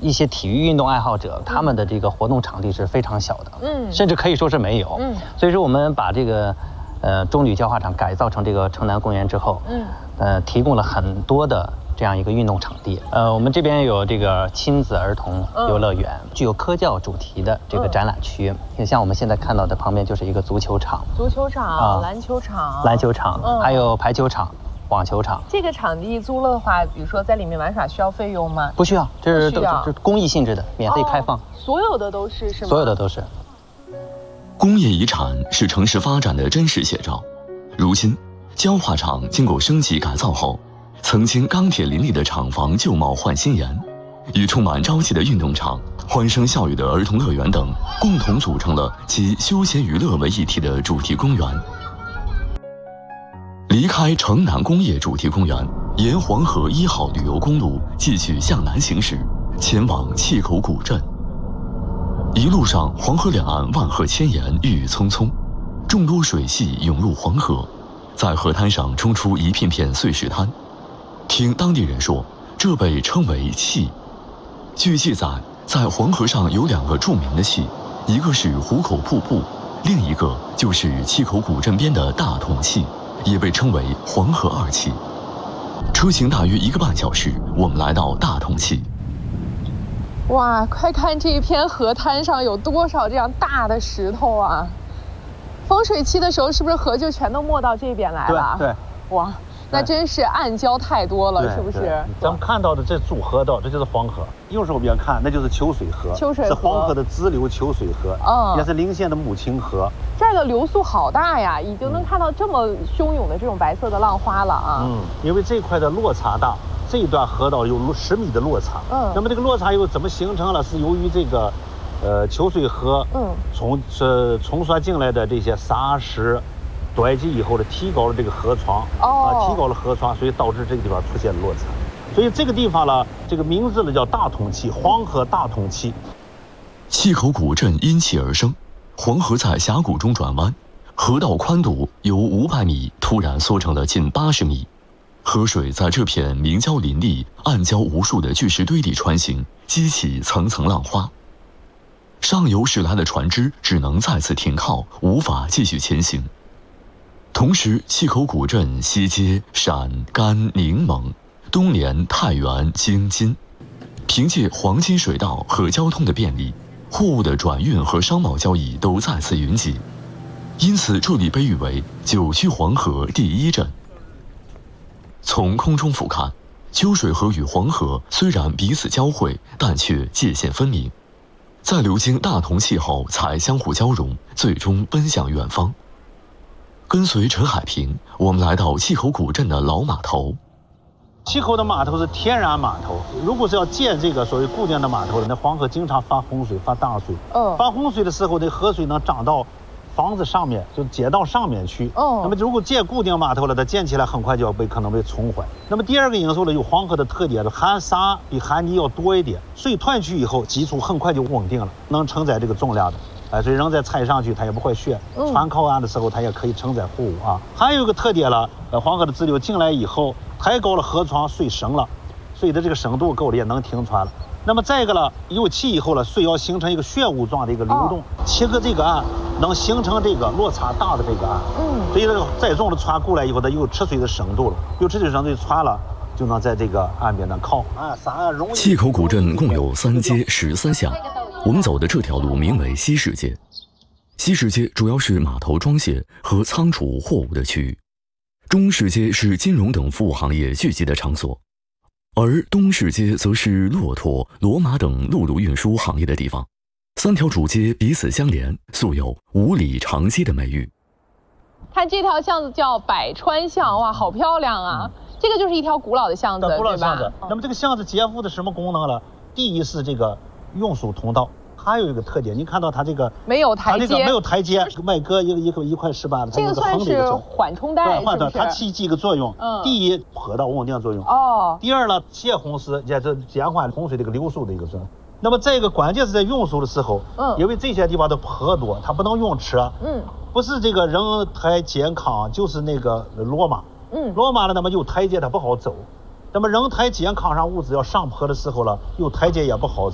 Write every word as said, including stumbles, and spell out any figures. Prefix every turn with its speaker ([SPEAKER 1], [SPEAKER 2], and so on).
[SPEAKER 1] 一些体育运动爱好者，他们的这个活动场地是非常小的，嗯，甚至可以说是没有，嗯，所以说我们把这个，呃，中旅焦化厂改造成这个城南公园之后，嗯，呃，提供了很多的这样一个运动场地，呃，我们这边有这个亲子儿童游乐园，嗯、具有科教主题的这个展览区，嗯、像我们现在看到的旁边就是一个足球场，
[SPEAKER 2] 足球场、啊、篮球场、
[SPEAKER 1] 篮球场，嗯、还有排球场。网球场，
[SPEAKER 2] 这个场地租了的话，比如说在里面玩耍需要费用吗？
[SPEAKER 1] 不需要，这是都是公益性质的，免费开放。哦、
[SPEAKER 2] 所有的都是是吗？
[SPEAKER 1] 所有的都是。
[SPEAKER 3] 工业遗产是城市发展的真实写照。如今，焦化厂经过升级改造后，曾经钢铁林立的厂房旧貌换新颜，与充满朝气的运动场、欢声笑语的儿童乐园等，共同组成了集休闲娱乐为一体的主题公园。离开城南工业主题公园，沿黄河一号旅游公路继续向南行驶，前往碛口古镇。一路上，黄河两岸万壑千岩，郁郁葱葱，众多水系涌入黄河，在河滩上冲出一片片碎石滩。听当地人说，这被称为碛。据记载，在黄河上有两个著名的碛，一个是壶口瀑布，另一个就是碛口古镇边的大同碛，也被称为黄河二碛。车行大约一个半小时，我们来到大同碛。
[SPEAKER 2] 哇，快看这一片河滩上有多少这样大的石头啊！丰水期的时候，是不是河就全都没到这边来了？
[SPEAKER 4] 对，对
[SPEAKER 2] 哇，那真是暗礁太多了，是不是？
[SPEAKER 4] 咱们看到的这主河道，这就是黄河。右手边看，那就是秋水河，
[SPEAKER 2] 秋水河
[SPEAKER 4] 是黄河的支流秋水河，嗯，也是陵县的母亲河。
[SPEAKER 2] 这儿的流速好大呀，已经能看到这么汹涌的这种白色的浪花了啊。
[SPEAKER 4] 嗯，因为这块的落差大，这一段河道有十米的落差。嗯，那么这个落差又怎么形成了？是由于这个，呃，秋水河，嗯，从是冲刷进来的这些沙石。堆积以后呢，提高了这个河床，哦、啊，提高了河床，所以导致这个地方出现落差。所以这个地方呢，这个名字呢叫大同碛，黄河大同碛。
[SPEAKER 3] 碛口古镇因其而生，黄河在峡谷中转弯，河道宽度由五百米突然缩成了近八十米，河水在这片明礁林立、暗礁无数的巨石堆里穿行，激起层层浪花。上游驶来的船只只能再次停靠，无法继续前行。同时，碛口古镇西接陕、甘、柠檬，东连太原、京津，凭借黄金水道和交通的便利，货物的转运和商贸交易都再次云集，因此这里被誉为九曲黄河第一镇。从空中俯瞰，秋水河与黄河虽然彼此交汇，但却界限分明，在流经大同碛后才相互交融，最终奔向远方。跟随陈海平，我们来到碛口古镇的老码头。
[SPEAKER 4] 碛口的码头是天然码头，如果是要建这个所谓固定的码头的，那黄河经常发洪水、发大水。哦，发洪水的时候，那河水能涨到房子上面，就街道上面去。哦，那么如果建固定码头了，它建起来很快就要被可能被冲坏。那么第二个因素呢，有黄河的特点，含沙比含泥要多一点，水退去以后，基础很快就稳定了，能承载这个重量的。哎，所以人再踩上去，它也不会陷。嗯、船靠岸的时候，它也可以承载货物啊。还有一个特点了，呃，黄河的支流进来以后，抬高了河床，水升了，水的这个深度够了，也能停船了。那么再一个了，有气以后了，水要形成一个旋雾状的一个流动，切割这个岸，能形成这个落差大的这个岸。嗯，所以这个载重的船过来以后，它有吃水的深度了，有吃水深度的船了，就能在这个岸边能靠。啊，啥容易？
[SPEAKER 3] 碛口古镇共有三街十三巷。我们走的这条路名为西市街，西市街主要是码头装卸和仓储货物的区域，中市街是金融等服务行业聚集的场所，而东市街则是骆驼、骡马等陆路运输行业的地方。三条主街彼此相连，素有五里长街的美誉。
[SPEAKER 2] 看这条巷子叫百川巷，哇，好漂亮啊！嗯、这个就是一条古老的巷子，
[SPEAKER 4] 古老的巷子。那么这个巷子肩负的什么功能了？第一是这个运输通道。还有一个特点，你看到它这个
[SPEAKER 2] 没有台阶，
[SPEAKER 4] 它这个没有台阶，麦搁一个一个一块石板的，
[SPEAKER 2] 这个算是缓冲带，
[SPEAKER 4] 缓冲，它起几个作用。嗯，第一，河道稳定作用。哦。第二呢，泄洪时也是减缓洪水这个流速的一个作用。那么再一个关键是在运输的时候，嗯，因为这些地方的坡多，它不能用车。嗯。不是这个人抬肩扛，就是那个骡马。嗯。骡马呢，那么有台阶，它不好走。那么人抬肩扛上物资要上坡的时候了，有台阶也不好走。